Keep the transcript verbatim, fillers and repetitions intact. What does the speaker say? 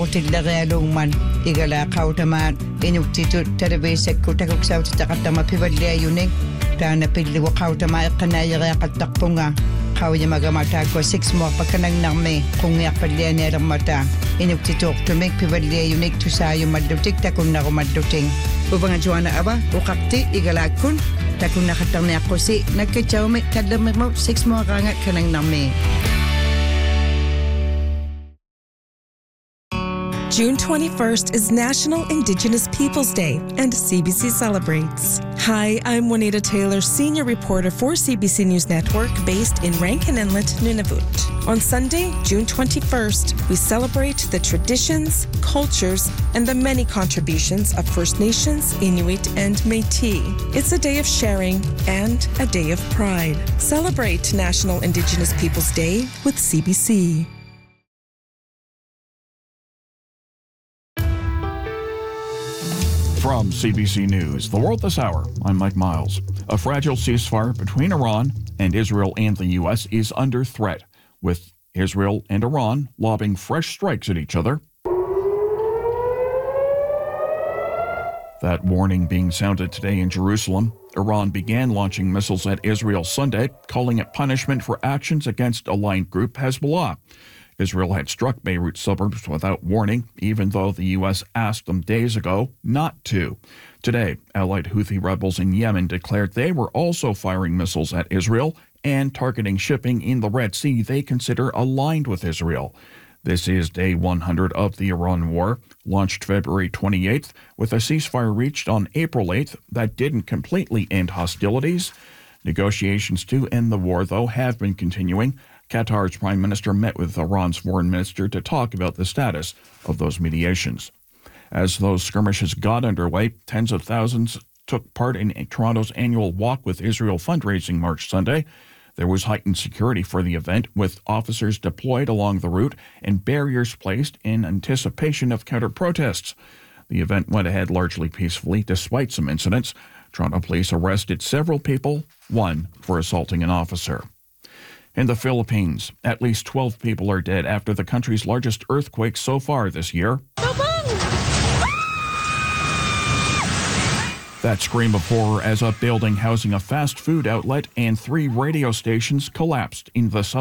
Taqutillaqialungman igalaaqautamaan inuktitut talaviisakkutakuksautataqattama pivalliayunik taana pilluaqautamaa iqqanaayeriaqattaqpunga qauyamagamaataakua six muarpakkanagnermi qungiarpallianialermata inuktituuqtumik pivalliayunik tusaayumallutik takunnarumalluting uvanga Joanna ava uqaqti igalaakkun takunnaqattarniaqqusi nakkatsaumi tallermirmu six muaqaanga kanagnermi. June twenty-first is National Indigenous Peoples Day, and C B C celebrates. Hi, I'm Juanita Taylor, senior reporter for C B C News Network, based in Rankin Inlet, Nunavut. On Sunday, June twenty-first, we celebrate the traditions, cultures, and the many contributions of First Nations, Inuit, and Métis. It's a day of sharing and a day of pride. Celebrate National Indigenous Peoples Day with C B C. From C B C News, The World This Hour, I'm Mike Miles. A fragile ceasefire between Iran and Israel and the U S is under threat, with Israel and Iran lobbing fresh strikes at each other. That warning being sounded today in Jerusalem. Iran began launching missiles at Israel Sunday, calling it punishment for actions against aligned group Hezbollah. Israel had struck Beirut suburbs without warning, even though the U S asked them days ago not to. Today, allied Houthi rebels in Yemen declared they were also firing missiles at Israel and targeting shipping in the Red Sea they consider aligned with Israel. This is day one hundred of the Iran war, launched February twenty-eighth, with a ceasefire reached on April eighth that didn't completely end hostilities. Negotiations to end the war, though, have been continuing. Qatar's prime minister met with Iran's foreign minister to talk about the status of those mediations. As those skirmishes got underway, tens of thousands took part in Toronto's annual Walk with Israel fundraising march Sunday. There was heightened security for the event, with officers deployed along the route and barriers placed in anticipation of counter-protests. The event went ahead largely peacefully, despite some incidents. Toronto police arrested several people, one for assaulting an officer. In the Philippines, at least twelve people are dead after the country's largest earthquake so far this year. That scream of horror as a building housing a fast food outlet and three radio stations collapsed in the southern